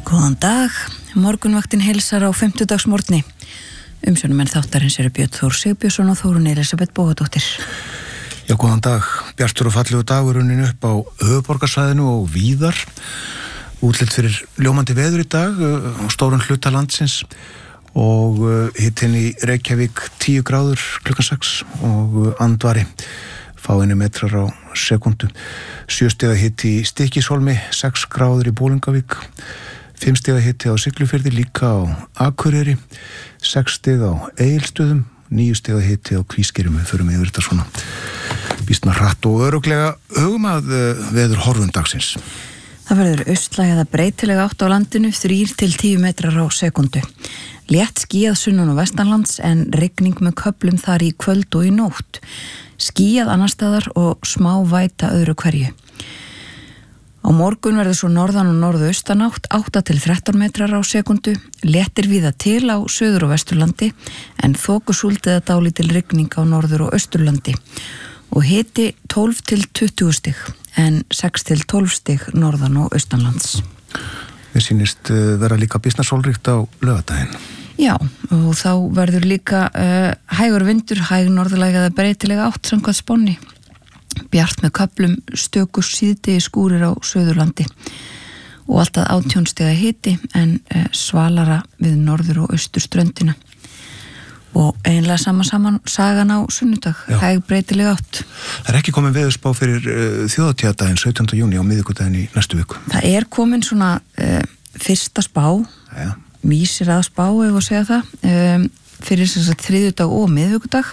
Góðan dag, morgunvaktin heilsar á 50-dagsmorgni. Umsjónumenn þáttarins eru Björn Þór Sigbjörnsson og Þórunn Elísabet Bógadóttir. Já, góðan dag. Bjartur og fallegu dagur runnin upp á höfuðborgarsvæðinu og víðar. Útlit fyrir ljómandi veður í dag á stóran hluta landsins og hitinn í Reykjavík 10 gráður klukkan 6 og andvari fáeini metrar á sekundu. 7 stiga hiti í Stykkishólmi, 6 gráður í Bolungarvík, 5 stiga hiti á Siglufirði, líka á Akureyri, 6 stiga á Egilsstöðum, 9 stiga hiti á Kvískerjum. Við förum yfir þetta svona býsna hratt og örugglega hugum að veður horfum dagsins. Það verður austlæg eða breytileg átt á landinu, 3 til 10 metrar á sekundu. Létt skýjað sunnan og vestanlands en rigning með köflum þar í kvöld og í nótt. Skýjað annar staðar og smá væta öðru hverju. Á morgun verður svo norðan og norðaustanátt 8 til 13 metrar á sekundu, léttir víða til á söður og vesturlandi en þokusúld eða dálítil rigning á norður og austurlandi og hiti 12 til 20 stig en 6 til 12 stig norðan og austanlands. Mér sýnist vera líka býsna sólríkt á laugardaginn. Já, og þá verður líka hægur vindur, hæg norðlæg eða breytilega átt samkvæmt spánni. Bjart með köflum, stöku síðdegi skúrir á Suðurlandi og alltaf 18 stiga hiti en svalara við norður og austurströndina. Og eiginlega saman sagan á sunnudag, hæg breytilega átt. Það ekki komin veðurspá fyrir þjóðhátíðardaginn 17. júní á miðvikudaginn í næstu viku. Það komin svona fyrsta spá, vísir að spá ef að segja það, fyrir þess að þriðjudag og miðvikudag.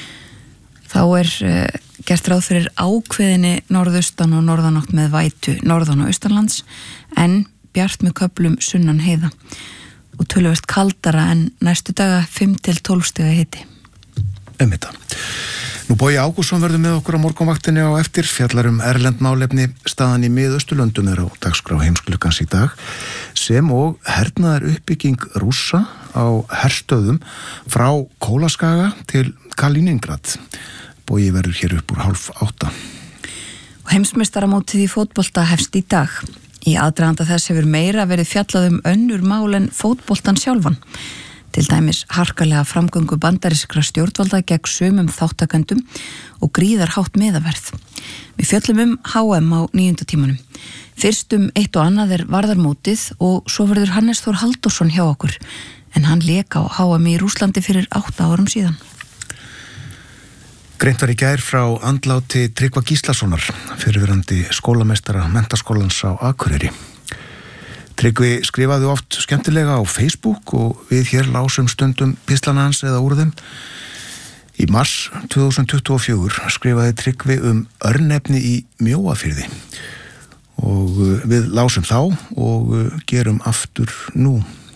Þá gert ráð fyrir ákveðinni norðaustan og norðanátt með vætu norðan og austanlands en bjart með köflum sunnan heiða og töluvert kaldara en næstu daga 5 til 12 stiga hiti. Þetta. Nú Bogi Ágústsson verður með okkur á morgunvaktinni á eftir, fjallar erlend málefni, staðan í Miðausturlöndum á dagskrá Heimsklukkans í dag, sem og hernaðar uppbygging Rússa á herstöðum frá Kólaskaga til Kaliningrad. Bogi verður hér upp úr 7:30. Og heimsmeistaramótið í fótbolta hefst í dag. Í aðdraganda þess hefur meira verið fjallað önnur mál en fótboltan sjálfan. Til dæmis harkalega framgöngu bandarískra stjórnvalda gegn sumum þáttakendum og gríðarhátt miðaverð. Við fjöllum HM á 9. tímanum. Fyrst eitt og annað varðarmótið og svo verður Hannes Þór Halldórsson hjá okkur, en hann lék á HM í Rússlandi fyrir 8 árum síðan. Greint var í gær frá andláti Tryggva Gíslasonar, fyrrverandi skólameistara Menntaskólans á Akureyri. Tryggvi skrifaði oft skemmtilega á Facebook og við hér lásum stundum pislana hans eða úr þeim. Í mars 2024 skrifaði Tryggvi örnefni í Mjóafirði og við lásum þá og gerum aftur nú.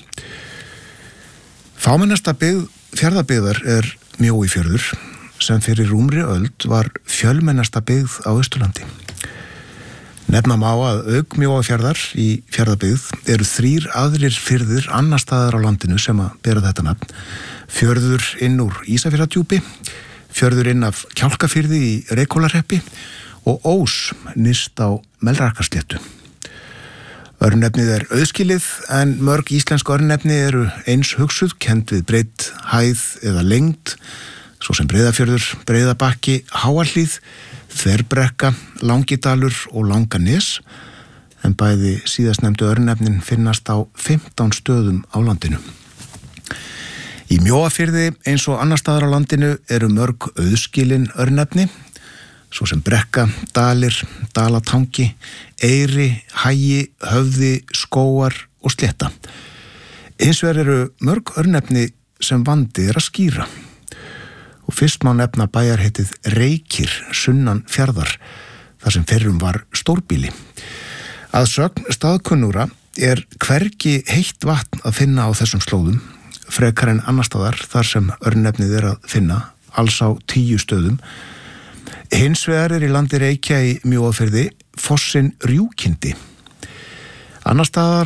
Fámennasta byggð Fjarðabyggðar Mjóifjörður, sem fyrir rúmri öld var fjölmennasta byggð á Austurlandi. Nefna má að auk Mjóafjarðar í Fjarðabyggð eru 3 aðrir firðir annar staðar á landinu sem að bera þetta nafn. Fjörður inn úr Ísafjarðardjúpi, fjörður inn af Kjálkafirði í Reykhólahreppi og Ós nyrst á Melrakkasléttu. Örnefnið auðskilið en mörg íslensk örnefni eru eins hugsuð, kennd við breidd, hæð eða lengd, svo sem Breiðafjörður, Breiðabakki, Háahlíð, Þverbrekka, Langidalur og Langanes, en bæði síðastnefndu örnefnin finnast á 15 stöðum á landinu. Í Mjóafirði eins og annar staðar á landinu eru mörg auðskilin örnefni, svo sem Brekka, Dalir, Dalatangi, Eyri, Hægi, Höfði, Skógar og Slétta. Hins vegar eru mörg örnefni sem vandi að skýra. Og fyrst má nefna bæjarheitið Reykir sunnan Fjarðar, þar sem fyrrum var stórbýli. Að sögn staðkunnura hvergi heitt vatn að finna á þessum slóðum, frekar en annar staðar þar sem örnefnið að finna, alls á 10 stöðum. Hins vegar í landi Reykja í Mjóafirði fossinn Rjúkindi. Annar staðar